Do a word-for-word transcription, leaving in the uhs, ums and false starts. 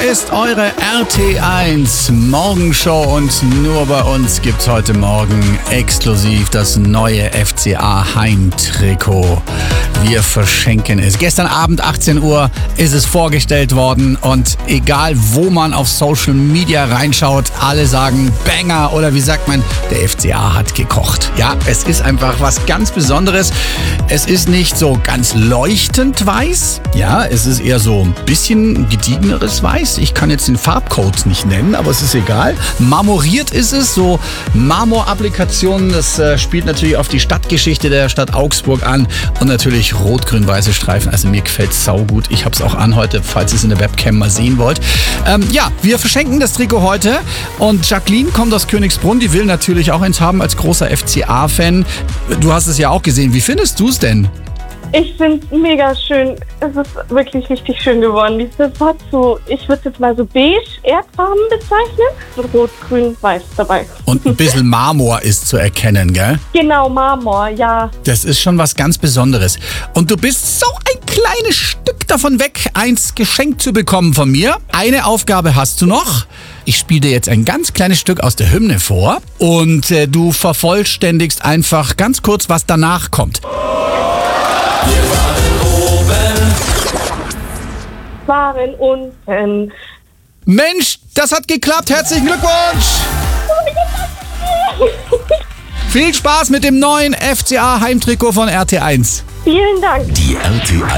ist eure R T eins Morgenshow und nur bei uns gibt's heute Morgen exklusiv das neue F C A Heimtrikot. Wir verschenken es. Gestern Abend achtzehn Uhr ist es vorgestellt worden und egal wo man auf Social Media reinschaut, alle sagen Banger oder wie sagt man, der F C A hat gekocht. Ja, es ist einfach was ganz Besonderes. Es ist nicht so ganz leuchtend weiß. Ja, es ist eher so ein bisschen gediegeneres Weiß. Ich kann jetzt den Farbcode nicht nennen, aber es ist egal. Marmoriert ist es, so Marmorapplikationen. Das äh, spielt natürlich auf die Stadtgeschichte der Stadt Augsburg an und natürlich rot-grün-weiße Streifen. Also mir gefällt es saugut. Ich habe es auch an heute, falls ihr es in der Webcam mal sehen wollt. Ähm, ja, wir verschenken das Trikot heute und Jacqueline kommt aus Königsbrunn. Die will natürlich auch eins haben als großer F C A-Fan. Du hast es ja auch gesehen. Wie findest du es denn? Ich finde es mega schön. Es ist wirklich richtig schön geworden. Das hat so, ich würde es jetzt mal so beige, erdfarben bezeichnen. Rot, grün, weiß dabei. Und ein bisschen Marmor ist zu erkennen, gell? Genau, Marmor, ja. Das ist schon was ganz Besonderes. Und du bist so ein kleines Stück davon weg, eins geschenkt zu bekommen von mir. Eine Aufgabe hast du noch. Ich spiele dir jetzt ein ganz kleines Stück aus der Hymne vor und äh, du vervollständigst einfach ganz kurz, was danach kommt. Waren unten. Mensch, das hat geklappt. Herzlichen Glückwunsch. Viel Spaß mit dem neuen F C A Heimtrikot von R T eins. Vielen Dank. Die R T